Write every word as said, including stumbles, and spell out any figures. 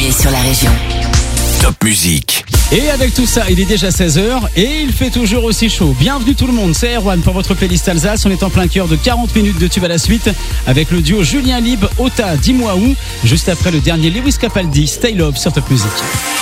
premier sur la région. Top Musique. Et avec tout ça, il est déjà seize heures et il fait toujours aussi chaud. Bienvenue tout le monde, c'est Erwan pour votre playlist Alsace. On est en plein cœur de quarante minutes de tube à la suite avec le duo Julien Lieb, Ota, Dis-moi où, juste après le dernier Lewis Capaldi, Stay Love sur Top Musique.